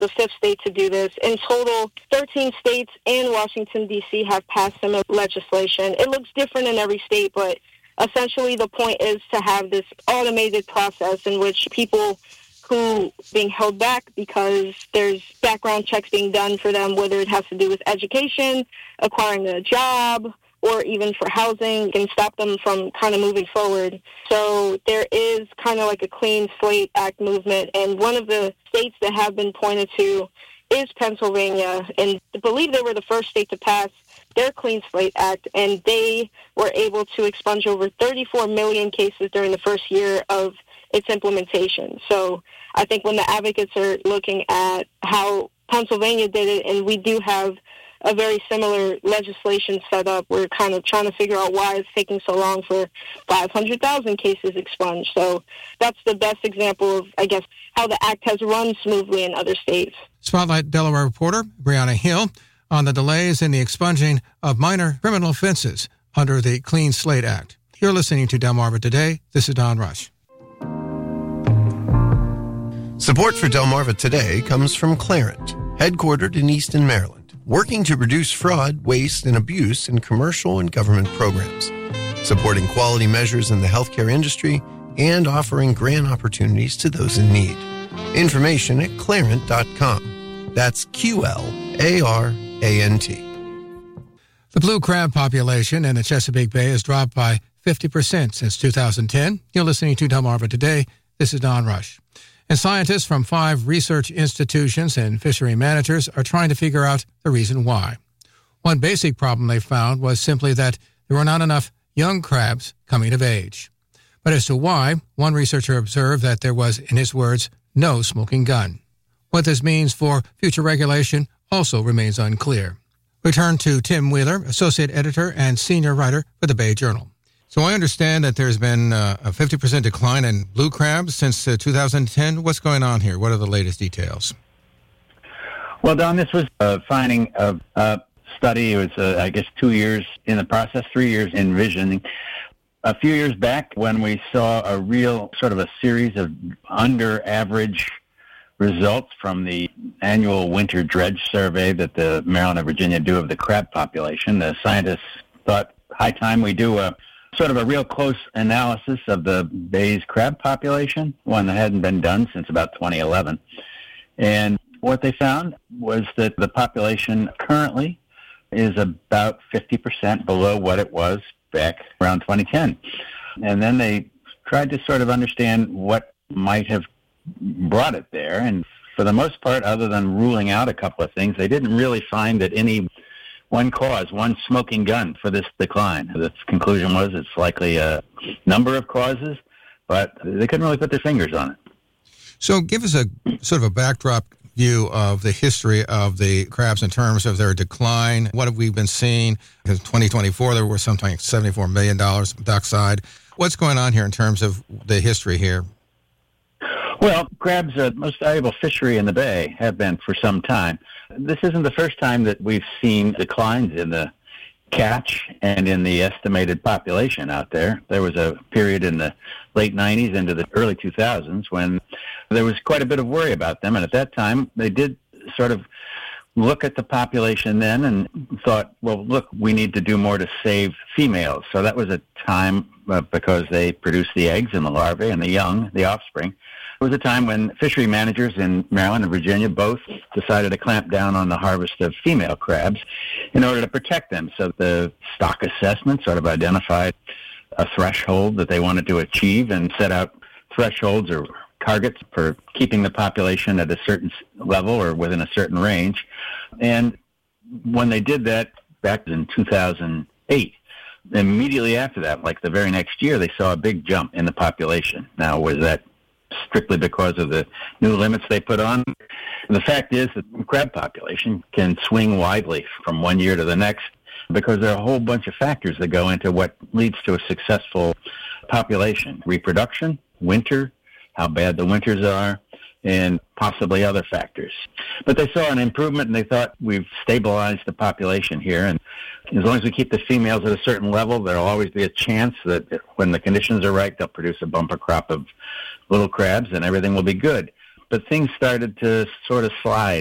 the fifth state to do this. In total, 13 states and Washington, D.C. have passed similar legislation. It looks different in every state, but essentially the point is to have this automated process in which people who being held back because there's background checks being done for them, whether it has to do with education, acquiring a job, or even for housing, can stop them from kind of moving forward. So there is kind of like a Clean Slate Act movement, and one of the states that have been pointed to is Pennsylvania, and I believe they were the first state to pass their Clean Slate Act, and they were able to expunge over 34 million cases during the first year of its implementation. So I think when the advocates are looking at how Pennsylvania did it, and we do have a very similar legislation set up, we're kind of trying to figure out why it's taking so long for 500,000 cases expunged. So that's the best example of, I guess, how the act has run smoothly in other states. Spotlight Delaware reporter Brianna Hill on the delays in the expunging of minor criminal offenses under the Clean Slate Act. You're listening to Delmarva Today. This is Don Rush. Support for Delmarva Today comes from Clarent, headquartered in Easton, Maryland, working to reduce fraud, waste, and abuse in commercial and government programs, supporting quality measures in the healthcare industry, and offering grant opportunities to those in need. Information at clarent.com. That's QLARANT. The blue crab population in the Chesapeake Bay has dropped by 50% since 2010. You're listening to Delmarva Today. This is Don Rush. And scientists from 5 research institutions and fishery managers are trying to figure out the reason why. One basic problem they found was simply that there were not enough young crabs coming of age. But as to why, one researcher observed that there was, in his words, no smoking gun. What this means for future regulation also remains unclear. We turn to Tim Wheeler, associate editor and senior writer for the Bay Journal. So I understand that there's been a 50% decline in blue crabs since 2010. What's going on here? What are the latest details? Well, Don, this was a finding of a study. It was, 2 years in the process, 3 years in vision. A few years back when we saw a real sort of a series of under-average results from the annual winter dredge survey that the Maryland and Virginia do of the crab population, the scientists thought high time we do a sort of a real close analysis of the Bay's crab population, one that hadn't been done since about 2011. And what they found was that the population currently is about 50% below what it was back around 2010. And then they tried to sort of understand what might have brought it there. And for the most part, other than ruling out a couple of things, they didn't really find that any one cause, one smoking gun for this decline. The conclusion was it's likely a number of causes, but they couldn't really put their fingers on it. So give us a sort of a backdrop view of the history of the crabs in terms of their decline. What have we been seeing? In 2024, there was something like $74 million dockside. What's going on here in terms of the history here? Well, crabs are the most valuable fishery in the Bay, have been for some time. This isn't the first time that we've seen declines in the catch and in the estimated population out there. There was a period in the late 90s into the early 2000s when there was quite a bit of worry about them, and at that time they did sort of look at the population then and thought, well, look, we need to do more to save females. So that was a time because they produce the eggs and the larvae and the young, the offspring. It was a time when fishery managers in Maryland and Virginia both decided to clamp down on the harvest of female crabs in order to protect them. So the stock assessment sort of identified a threshold that they wanted to achieve and set out thresholds or targets for keeping the population at a certain level or within a certain range. And when they did that back in 2008, immediately after that, like the very next year, they saw a big jump in the population. Now, was that strictly because of the new limits they put on? And the fact is that the crab population can swing widely from one year to the next because there are a whole bunch of factors that go into what leads to a successful population. Reproduction, winter, how bad the winters are, and possibly other factors. But they saw an improvement, and they thought, we've stabilized the population here, and as long as we keep the females at a certain level, there'll always be a chance that when the conditions are right, they'll produce a bumper crop of little crabs, and everything will be good. but things started to sort of slide.